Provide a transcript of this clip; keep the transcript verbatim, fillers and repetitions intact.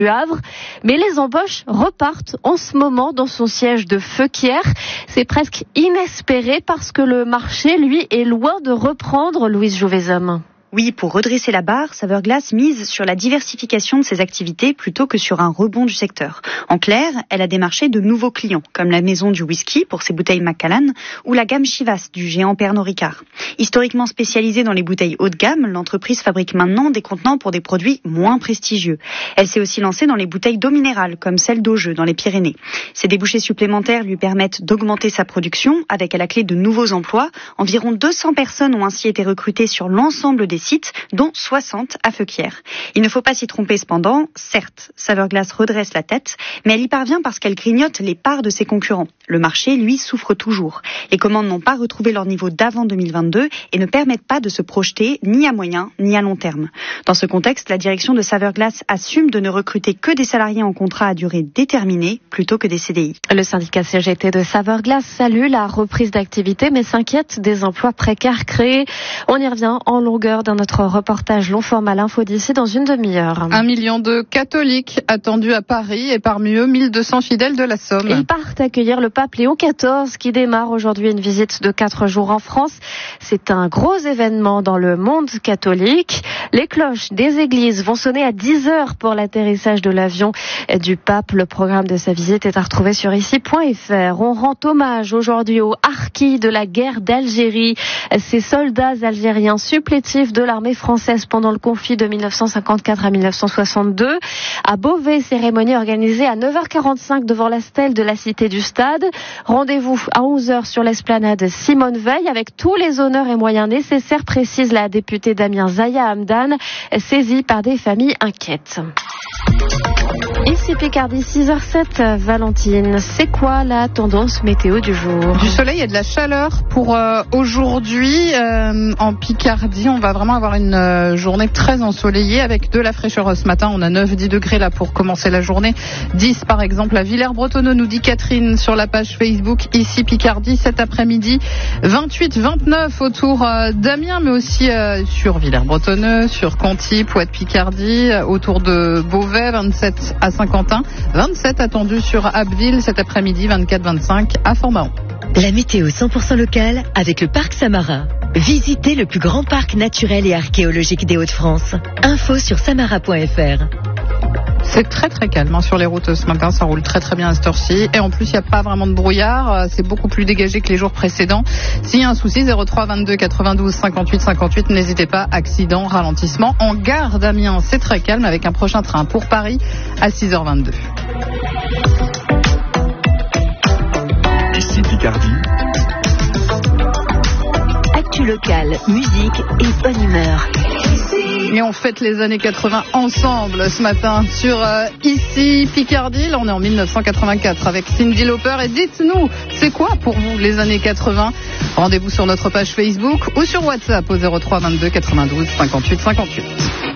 du Havre. Mais les embauches repartent en ce moment dans son siège de Feuquières. C'est presque inespéré parce que le marché, lui, est loin de reprendre, Louise Jouvezhomme. Oui, pour redresser la barre, Saveur Glace mise sur la diversification de ses activités plutôt que sur un rebond du secteur. En clair, elle a démarché de nouveaux clients, comme la maison du whisky pour ses bouteilles Macallan ou la gamme Chivas du géant Pernod Ricard. Historiquement spécialisée dans les bouteilles haut de gamme, l'entreprise fabrique maintenant des contenants pour des produits moins prestigieux. Elle s'est aussi lancée dans les bouteilles d'eau minérale, comme celle d'Augeux dans les Pyrénées. Ces débouchés supplémentaires lui permettent d'augmenter sa production, avec à la clé de nouveaux emplois. Environ deux cents personnes ont ainsi été recrutées sur l'ensemble des sites, dont soixante à Feuquières. Il ne faut pas s'y tromper cependant. Certes, Saveur Glace redresse la tête, mais elle y parvient parce qu'elle grignote les parts de ses concurrents. Le marché, lui, souffre toujours. Les commandes n'ont pas retrouvé leur niveau d'avant deux mille vingt-deux et ne permettent pas de se projeter ni à moyen ni à long terme. Dans ce contexte, la direction de Saveur Glace assume de ne recruter que des salariés en contrat à durée déterminée plutôt que des C D I. Le syndicat C G T de Saveur Glace salue la reprise d'activité mais s'inquiète des emplois précaires créés. On y revient en longueur dans notre reportage long format l'info d'ici dans une demi-heure. Un million de catholiques attendus à Paris et parmi eux mille deux cents fidèles de la Somme. Ils partent accueillir le pape Léon quatorze qui démarre aujourd'hui une visite de quatre jours en France. C'est un gros événement dans le monde catholique. Les cloches des églises vont sonner à dix heures pour l'atterrissage de l'avion du pape. Le programme de sa visite est à retrouver sur ici point f r. On rend hommage aujourd'hui aux harkis de la guerre d'Algérie. Ces soldats algériens supplétifs de l'armée française pendant le conflit de mille neuf cent cinquante-quatre à mille neuf cent soixante-deux. À Beauvais, cérémonie organisée à neuf heures quarante-cinq devant la stèle de la Cité du Stade. Rendez-vous à onze heures sur l'esplanade Simone Veil avec tous les honneurs et moyens nécessaires, précise la députée Damien Zaya Hamdan, saisie par des familles inquiètes. Ici Picardie, six heures sept, Valentine, c'est quoi la tendance météo du jour? Du soleil et de la chaleur pour euh, aujourd'hui euh, en Picardie. On va vraiment avoir une euh, journée très ensoleillée avec de la fraîcheur ce matin. On a neuf à dix degrés là pour commencer la journée. dix par exemple à Villers-Bretonneux, nous dit Catherine sur la page Facebook Ici Picardie. Cet après-midi, vingt-huit à vingt-neuf autour euh, d'Amiens, mais aussi euh, sur Villers-Bretonneux, sur Conty, Poix-de-Picardie, euh, autour de Beauvais, vingt-sept à Saint-Quentin, vingt-sept attendus sur Abbeville cet après-midi, vingt-quatre à vingt-cinq à Fort-Mahon. La météo cent pour cent locale avec le parc Samara. Visitez le plus grand parc naturel et archéologique des Hauts-de-France. Info sur samara point f r. C'est très très calme hein, sur les routes ce matin, ça roule très très bien à cette heure-ci. Et en plus, il n'y a pas vraiment de brouillard, c'est beaucoup plus dégagé que les jours précédents. S'il y a un souci, zéro trois vingt-deux quatre-vingt-douze cinquante-huit cinquante-huit, n'hésitez pas, accident, ralentissement. En gare d'Amiens, c'est très calme avec un prochain train pour Paris à six heures vingt-deux. Ici Picardie. Actu locale, musique et bonne humeur. Et on fête les années quatre-vingts ensemble ce matin sur euh, Ici Picardie. Là, on est en mille neuf cent quatre-vingt-quatre avec Cyndi Lauper. Et dites-nous, c'est quoi pour vous les années quatre-vingts? Rendez-vous sur notre page Facebook ou sur WhatsApp au zéro trois vingt-deux quatre-vingt-douze cinquante-huit cinquante-huit.